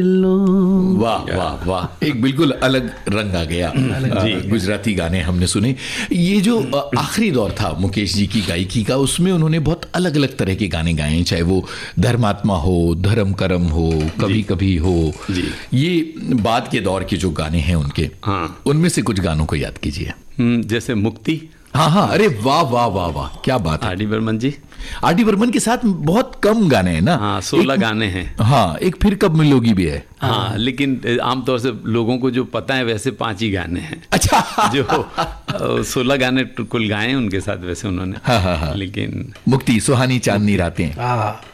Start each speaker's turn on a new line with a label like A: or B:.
A: वाह वाह वाह, एक बिल्कुल अलग रंग आ गया। गुजराती गाने हमने सुने। ये जो आखिरी दौर था मुकेश जी की गायकी का, उसमें उन्होंने बहुत अलग अलग तरह के गाने गाए हैं, चाहे वो धर्मात्मा हो, धर्म करम हो, कभी कभी हो। ये बाद के दौर के जो गाने हैं उनके, उनमें से कुछ गानों को याद कीजिए।
B: जैसे मुक्ति।
A: हाँ हाँ, अरे वाह वाह वाह वाह, क्या बात है।
B: आर डी बर्मन जी।
A: आर डी बर्मन के साथ बहुत कम गाने हैं ना।
B: हाँ, 16 गाने हैं।
A: हाँ, एक फिर कब मिलोगी भी है।
B: हाँ, लेकिन आमतौर से लोगों को जो पता है वैसे 5 ही गाने हैं।
A: अच्छा।
B: जो 16 गाने कुल गाए उनके साथ वैसे उन्होंने।
A: हाँ हाँ हाँ।
B: लेकिन
A: मुक्ति, सुहानी चांदनी रातें।